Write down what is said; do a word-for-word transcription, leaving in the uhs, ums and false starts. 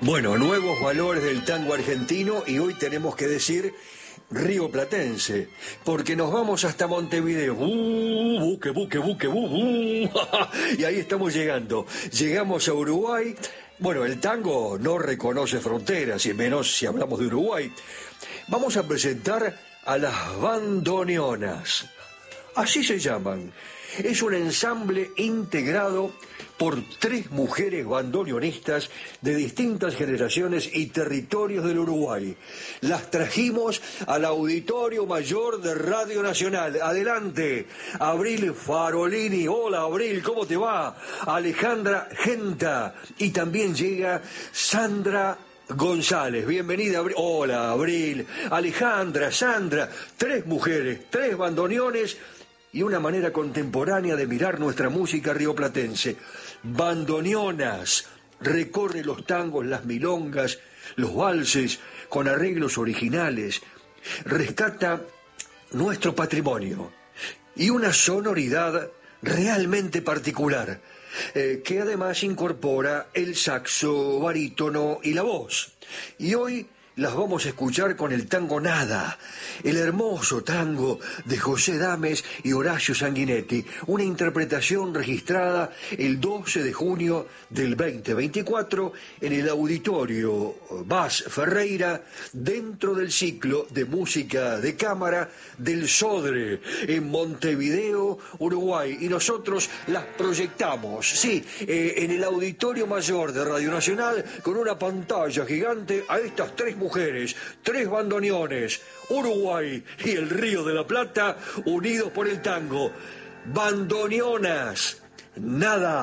Bueno, nuevos valores del tango argentino y hoy tenemos que decir río platense, porque nos vamos hasta Montevideo. ¡Uh, buque, buque, buque, bu, bu! Y ahí estamos llegando. Llegamos a Uruguay. Bueno, el tango no reconoce fronteras, y menos si hablamos de Uruguay. Vamos a presentar a las bandoneonas. Así se llaman. Es un ensamble integrado por tres mujeres bandoneonistas de distintas generaciones y territorios del Uruguay. Las trajimos al Auditorio Mayor de Radio Nacional. Adelante, Abril Farolini. Hola, Abril, ¿cómo te va? Alejandra Genta. Y también llega Sandra González. Bienvenida, Abril. Hola, Abril. Alejandra, Sandra. Tres mujeres, tres bandoneones y una manera contemporánea de mirar nuestra música rioplatense. Bandoneonas, recorre los tangos, las milongas, los valses, con arreglos originales, rescata nuestro patrimonio y una sonoridad realmente particular, eh, que además incorpora el saxo, barítono y la voz. Y hoy las vamos a escuchar con el tango Nada, el hermoso tango de José Dames y Horacio Sanguinetti, una interpretación registrada el doce de junio del veinte veinticuatro en el Auditorio Bas Ferreira, dentro del ciclo de música de cámara del Sodre, en Montevideo, Uruguay. Y nosotros las proyectamos, sí, eh, en el Auditorio Mayor de Radio Nacional, con una pantalla gigante a estas tres mujeres. Mujeres, tres bandoneones, Uruguay y el Río de la Plata unidos por el tango. Bandoneonas, Nada.